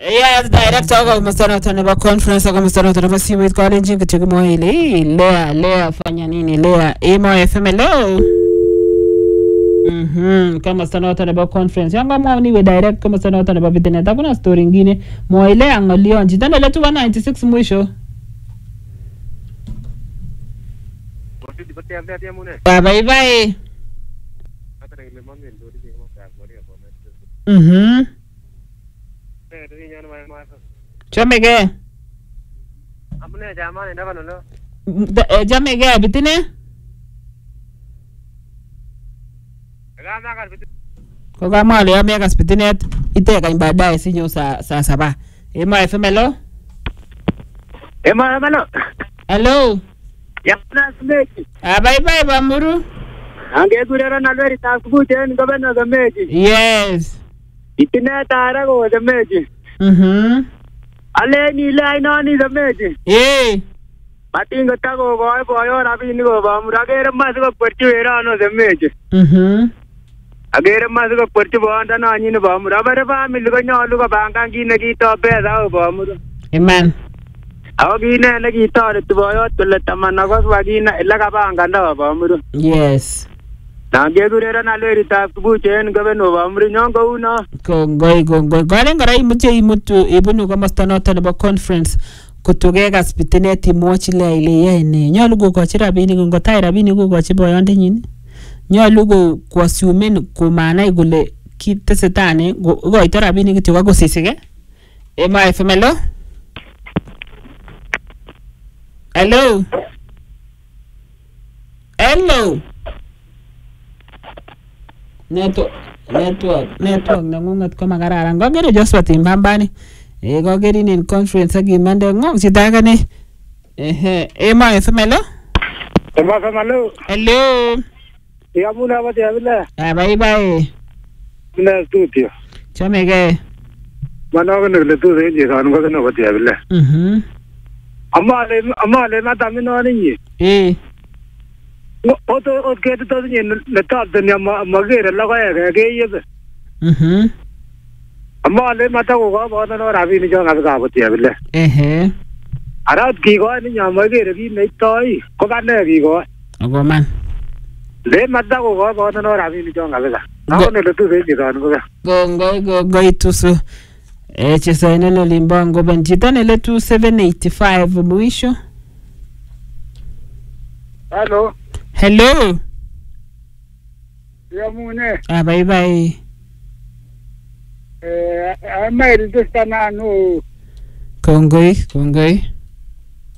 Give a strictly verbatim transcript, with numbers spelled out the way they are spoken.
Yes, director of Mastanoto nebo conference of Mastanoto nebo Siwit College kitu kimo hili. Lea, Lea fanya nini? Lea, Emo F M hello. Mhm, kama Mastanoto nebo conference. Yanga mwa niwe direct kama Mastanoto nebo Bitinet. Hakuna story nyingine. Mwa ile angalia njitanda letu one ninety-six mwisho. Bye bye bye. Mhm. Chamege. Amune jamani ndabano lo. Jamege bitine? Gama kar bitine. Ko kama leo mega bitinet iteka baadaye sinyo saa saa saba. Ema F M hello? Ema hello. Hello. Yana smeki. Ah bye bye bamuru. Ange gurera nalweri tasbu chen gobena gameki. Yes. Itine tara go gameki. Mhm. Ale ni lai no ni gameki. Eh. Patinga tago go boyo rabini go bamuru agere mas go perchu era no gameki. Mhm. Agere mas go perchu bonda no anyi no bamuru abare family go nyolu go bangan gi ne gi to pesa go bamuru. Amen. Awagina ne gi to to boyo to le tamana go wagina ila ka banga ndo bamuru. Yes. Nange gurera nalweri tasbu chen gobeno bamuru nyongo uno. Kongoi kongoi. Galen ngara imuche imutu ibunu kama Mastanoto nebo conference kutugega spitinet imochi le ile yene. Nyolu kokochi rabinik ngotai rabinik kokochi boyondenyin. Nyolu ko kwasumen komanai kole kitesetane goito rabinik kityo kakosisike. Ema F M hello? Hello? Hello? Network, network, network nangunget ko makararan. Kokere Joshua Timbambani. Eh kokere in conference akimande ngong chitaka ne. Ehe, Ema F M hello? Ema F M hello. Hello. Ya muna bati abila. Ah bye bye. Muna studio. Chamege. Manogo ne le tu de san go ne bati abila. Mhm. Amale amale mata mino ni. Eh. Oto ot ke to ni le ta de ni magere la ga ge ye. Mhm. Amale mata go go bo no rabi ni jo ga ga bati abila. Ehe. Arat ki go ni nya magere bi ne toi ko ba ne ki go. Ogo man. Le mata go go bo no rabi ni jo ga ga. Ako ne le tu de san go ga. Go go go go itusu. Eh chesa inelo limbango benjitane le two seven eight five mwisho. Hello. Hello. Ya mune. Ah bye bye. Eh, I might just no. Kongoi, kongoi.